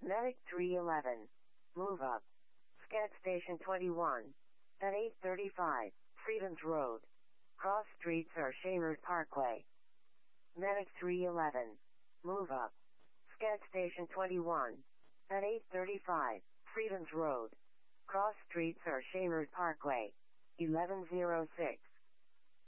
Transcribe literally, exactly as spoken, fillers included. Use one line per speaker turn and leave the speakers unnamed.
Medic three eleven. Move up. Scat Station twenty-one. At eight thirty-five, Freedoms Road. Cross streets are Shayward Parkway. Medic three eleven. Move up. Scat Station twenty-one. At eight thirty-five, Freedoms Road. Cross streets are Shayward Parkway. eleven oh six.